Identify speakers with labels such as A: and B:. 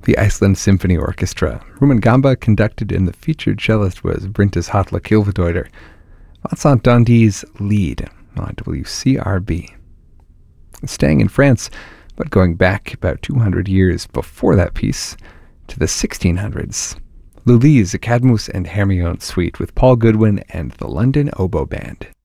A: the Iceland Symphony Orchestra. Rumangamba conducted, and the featured cellist was Bryndís Halla Kilvadóttir. Vincent Dundee's Lead on WCRB. Staying in France, but going back about 200 years before that piece, to the 1600s. Lully's Cadmus and Hermione Suite with Paul Goodwin and the London Oboe Band.